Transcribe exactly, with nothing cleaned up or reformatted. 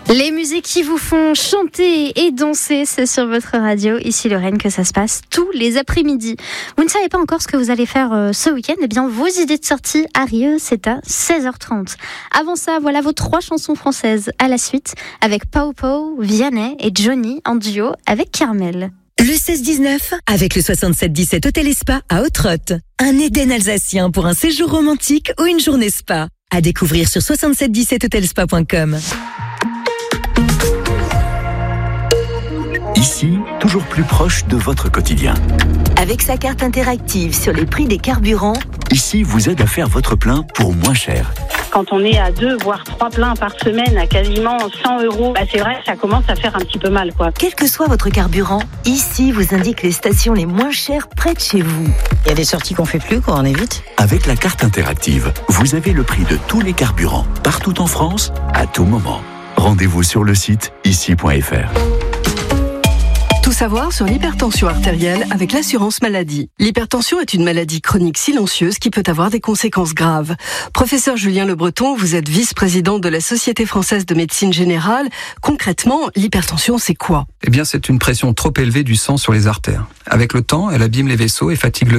Les musiques qui vous font chanter et danser, c'est sur votre radio, ici Lorraine, que ça se passe tous les après-midi. Vous ne savez pas encore ce que vous allez faire euh, ce week-end? Eh bien, vos idées de sortie arrivent, c'est à seize heures trente. Avant ça, voilà vos trois chansons françaises à la suite, avec Pau Pau, Vianney et Johnny en duo avec Carmel. Le seize dix-neuf, avec le soixante-sept dix-sept Hôtel et Spa à Ottrott. Un Éden alsacien pour un séjour romantique ou une journée spa. À découvrir sur soixante-sept dix-sept hotelspa point com. Ici, toujours plus proche de votre quotidien. Avec sa carte interactive sur les prix des carburants, Ici vous aide à faire votre plein pour moins cher. Quand on est à deux, voire trois pleins par semaine à quasiment cent euros, bah c'est vrai que ça commence à faire un petit peu mal, quoi. quel que soit votre carburant, ici vous indique les stations les moins chères près de chez vous. Il y a des sorties qu'on fait plus, quoi, on évite. Avec la carte interactive, vous avez le prix de tous les carburants, partout en France, à tout moment. Rendez-vous sur le site ici point f r. Tout savoir sur l'hypertension artérielle avec l'assurance maladie. L'hypertension est une maladie chronique silencieuse qui peut avoir des conséquences graves. Professeur Julien Le Breton, vous êtes vice-président de la Société française de médecine générale. Concrètement, l'hypertension, c'est quoi? Eh bien, c'est une pression trop élevée du sang sur les artères. Avec le temps, elle abîme les vaisseaux et fatigue le